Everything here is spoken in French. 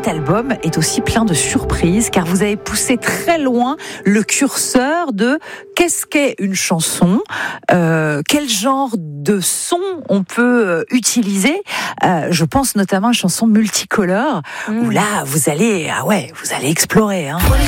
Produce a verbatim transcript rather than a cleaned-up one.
cet album est aussi plein de surprises, car vous avez poussé très loin le curseur de qu'est-ce qu'est une chanson, euh, quel genre de son on peut utiliser. Euh, je pense notamment à une chanson multicolore, mmh. où là, vous allez, ah ouais, vous allez explorer. Hein.